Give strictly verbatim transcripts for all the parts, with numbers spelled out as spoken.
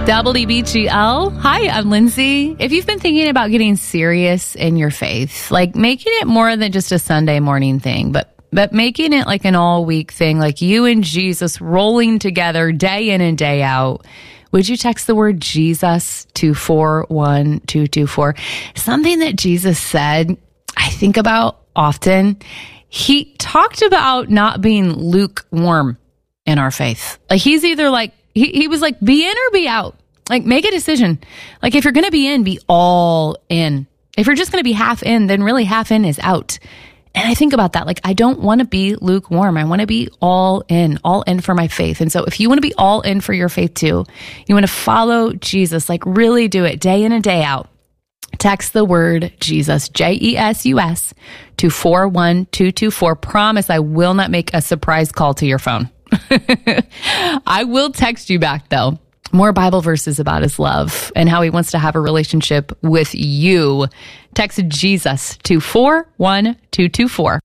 W B G L. Hi, I'm Lindsay. If you've been thinking about getting serious in your faith, like making it more than just a Sunday morning thing, but but making it like an all-week thing, like you and Jesus rolling together day in and day out, would you text the word Jesus to four one two two four? Something that Jesus said, I think about often. He talked about not being lukewarm in our faith. Like he's either like, He, he was like, be in or be out. Like, make a decision. Like, if you're going to be in, be all in. If you're just going to be half in, then really half in is out. And I think about that. Like, I don't want to be lukewarm. I want to be all in, all in for my faith. And so if you want to be all in for your faith too, you want to follow Jesus, like really do it day in and day out. Text the word Jesus, J E S U S, to four one two two four. Promise I will not make a surprise call to your phone. I will text you back, though. More Bible verses about his love and how he wants to have a relationship with you. Text Jesus to four one two two four.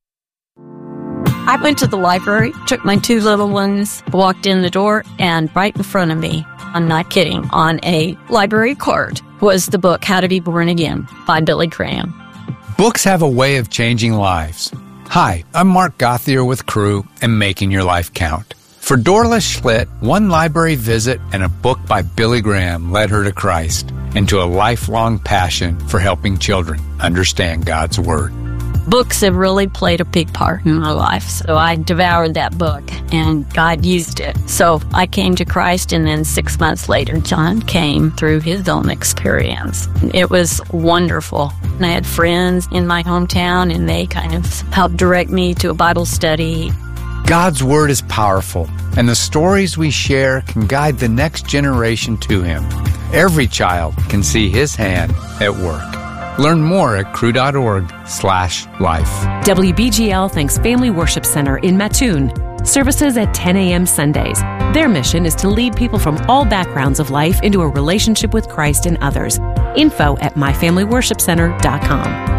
I went to the library, took my two little ones, walked in the door, and right in front of me, I'm not kidding, on a library card was the book How to Be Born Again by Billy Graham. Books have a way of changing lives. Hi, I'm Mark Gothier with Crew and Making Your Life Count. For Dorla Schlitt, one library visit and a book by Billy Graham led her to Christ and to a lifelong passion for helping children understand God's Word. Books have really played a big part in my life, so I devoured that book, and God used it. So I came to Christ, and then six months later, John came through his own experience. It was wonderful. And I had friends in my hometown, and they kind of helped direct me to a Bible study. God's Word is powerful, and the stories we share can guide the next generation to Him. Every child can see His hand at work. Learn more at crew.org slash life. W B G L thanks Family Worship Center in Mattoon. Services at ten a.m. Sundays. Their mission is to lead people from all backgrounds of life into a relationship with Christ and others. Info at my family worship center dot com.